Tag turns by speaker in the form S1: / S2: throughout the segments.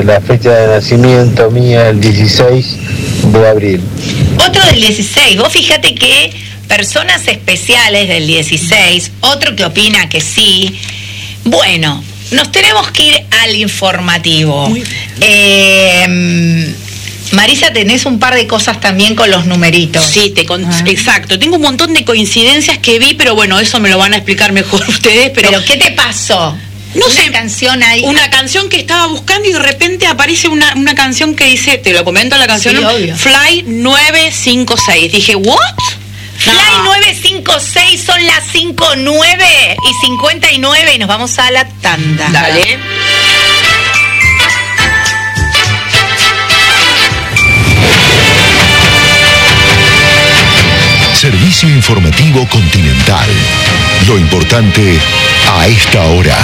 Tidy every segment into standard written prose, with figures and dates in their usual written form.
S1: la fecha de nacimiento mía, el 16 de abril.
S2: Otro del 16, vos fíjate que personas especiales del 16, otro que opina que sí. Bueno, nos tenemos que ir al informativo. Marisa, tenés un par de cosas también con los numeritos.
S3: Sí, exacto. Tengo un montón de coincidencias que vi, pero bueno, eso me lo van a explicar mejor ustedes. ¿Pero
S2: qué te pasó?
S3: No sé,
S2: canción ahí.
S3: Una canción que estaba buscando y de repente aparece una canción que dice, te lo comento la canción,
S2: sí,
S3: Fly 956. Dije, ¿what?
S2: Fly 956, son las 5:09 y 59 y nos vamos a la tanda.
S3: Dale.
S4: Servicio informativo Continental. Lo importante a esta hora.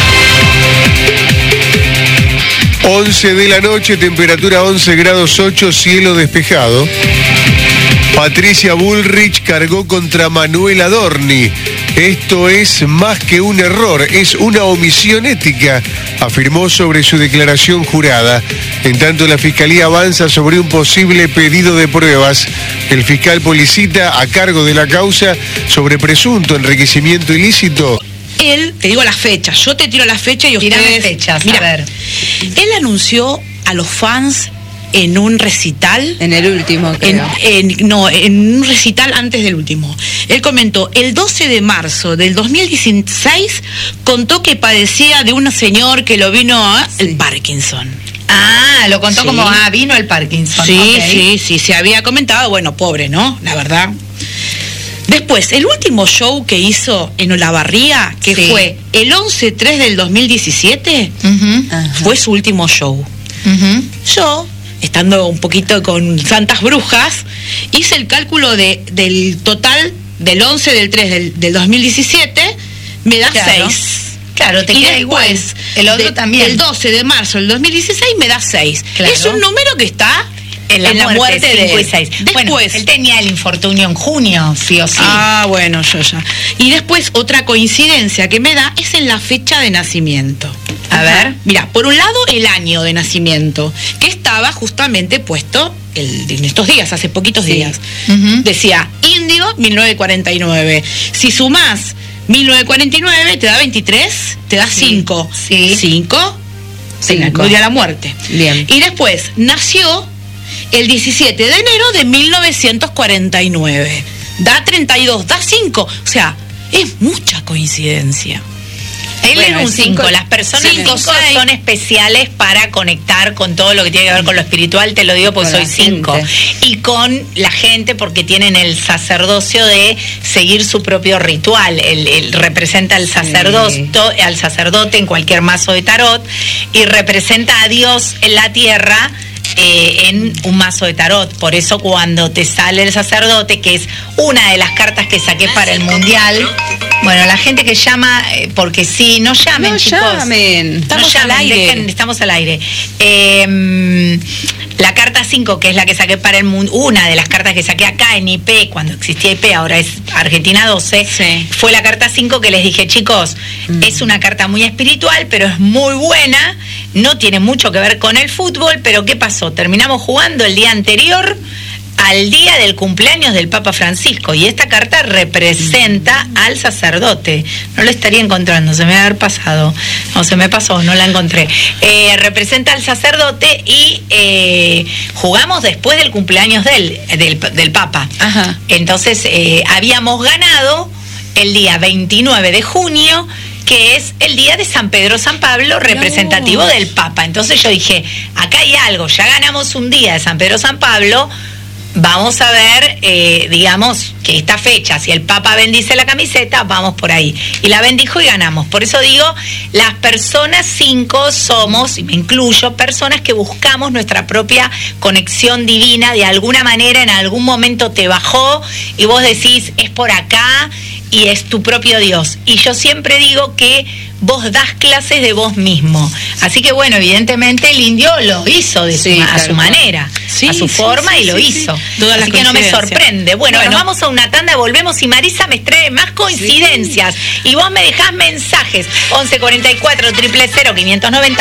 S5: 11 de la noche, temperatura 11 grados 8, cielo despejado. Patricia Bullrich cargó contra Manuel Adorni. Esto es más que un error, es una omisión ética, afirmó sobre su declaración jurada. En tanto, la Fiscalía avanza sobre un posible pedido de pruebas. El fiscal Policita, a cargo de la causa, sobre presunto enriquecimiento ilícito.
S3: Él, te digo las fechas, yo te tiro las fechas y ustedes...
S2: Tirame fechas,
S3: mirá,
S2: a ver.
S3: Él anunció a los fans en un recital.
S6: En el último, creo.
S3: En un recital antes del último. Él comentó, el 12 de marzo del 2016, contó que padecía de un señor que lo vino el Parkinson.
S2: Ah, lo contó como, vino el Parkinson.
S3: Sí,
S2: okay.
S3: sí, se había comentado, bueno, pobre, ¿no? La verdad. Después, el último show que hizo en Olavarría, que fue el 11/3 del 2017, fue su último show. Yo, estando un poquito con santas brujas, hice el cálculo del total del 11/3 del 2017, me da 6.
S2: Claro, te
S3: y
S2: queda
S3: después,
S2: igual. El otro también.
S3: El 12 de marzo del 2016 me da 6.
S2: Claro.
S3: Es un número que está
S2: en la muerte
S3: 5
S2: de
S3: y 6. Después,
S2: bueno, él tenía el infortunio en junio, sí o sí.
S3: Ah, bueno, yo ya. Y después, otra coincidencia que me da es en la fecha de nacimiento.
S2: A ver.
S3: Mira, por un lado, el año de nacimiento, que estaba justamente puesto en estos días, hace poquitos días. Decía, Índigo, 1949. Si sumás 1949, te da 23, te da 5. 5, murió a la muerte.
S6: Bien.
S3: Y después, nació el 17 de enero de 1949. Da 32, da 5. O sea, es mucha coincidencia.
S2: Él es un 5. Las personas 5 son especiales para conectar con todo lo que tiene que ver con lo espiritual, te lo digo porque soy 5. Y con la gente porque tienen el sacerdocio de seguir su propio ritual. Él representa al sacerdote en cualquier mazo de tarot y representa a Dios en la tierra. En un mazo de tarot. Por eso cuando te sale el sacerdote, que es una de las cartas que saqué para el mundial, bueno, la gente que llama, porque sí, no llamen, chicos. Estamos al aire. Estamos al aire. La carta 5, que es la que saqué para el mundial, una de las cartas que saqué acá en IP, cuando existía IP, ahora es Argentina 12, fue la carta 5 que les dije, chicos, es una carta muy espiritual, pero es muy buena, no tiene mucho que ver con el fútbol, pero ¿qué pasó? Terminamos jugando el día anterior al día del cumpleaños del Papa Francisco y esta carta representa al sacerdote. No lo estaría encontrando, se me va a haber pasado. No, se me pasó, no la encontré. Representa al sacerdote y jugamos después del cumpleaños del Papa.
S6: Ajá.
S2: Entonces habíamos ganado el día 29 de junio, que es el día de San Pedro San Pablo, representativo del Papa. Entonces yo dije, acá hay algo, ya ganamos un día de San Pedro San Pablo, vamos a ver, digamos, que esta fecha, si el Papa bendice la camiseta, vamos por ahí. Y la bendijo y ganamos. Por eso digo, las personas 5 somos, y me incluyo, personas que buscamos nuestra propia conexión divina. De alguna manera, en algún momento te bajó y vos decís, es por acá, y es tu propio Dios. Y yo siempre digo que vos das clases de vos mismo. Así que bueno, evidentemente el indio lo hizo a su manera, a su forma, y lo hizo. Así que no me sorprende. Bueno, nos vamos a una tanda, volvemos y Marisa me trae más coincidencias. Y vos me dejás mensajes. 1144 000 590.